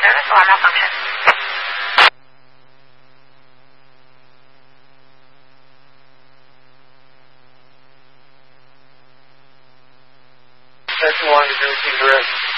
service or malfunction. That's one to receive direct.